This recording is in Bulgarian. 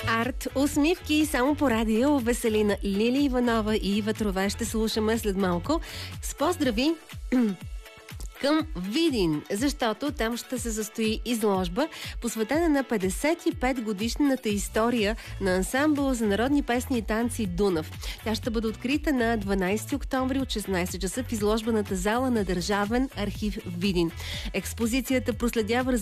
Арт, усмивки само по радио. Веселина Лили Иванова и Ива Трове ще слушаме след малко. С поздрави към Видин, защото там ще се състои изложба, посветена на 55-годишната история на ансамбъл за народни песни и танци Дунав. Тя ще бъде открита на 12 октомври от 16 часа в изложбената зала на Държавен архив Видин. Експозицията проследява